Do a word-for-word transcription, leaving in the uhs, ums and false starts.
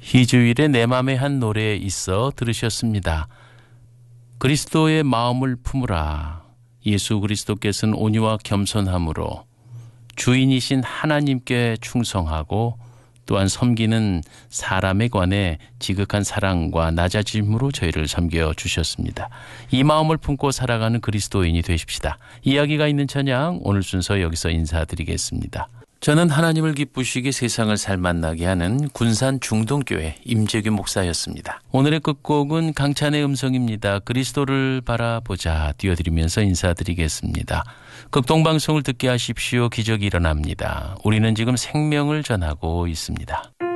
희주일의 내 맘의 한 노래에 있어 들으셨습니다. 그리스도의 마음을 품으라. 예수 그리스도께서는 온유와 겸손함으로 주인이신 하나님께 충성하고 또한 섬기는 사람에 관해 지극한 사랑과 낮아짐으로 저희를 섬겨주셨습니다. 이 마음을 품고 살아가는 그리스도인이 되십시다. 이야기가 있는 찬양 오늘 순서 여기서 인사드리겠습니다. 저는 하나님을 기쁘시게 세상을 살맛나게 하는 군산 중동교회 임재규 목사였습니다. 오늘의 끝곡은 강찬의 음성입니다. 그리스도를 바라보자 띄워드리면서 인사드리겠습니다. 극동방송을 듣게 하십시오. 기적이 일어납니다. 우리는 지금 생명을 전하고 있습니다.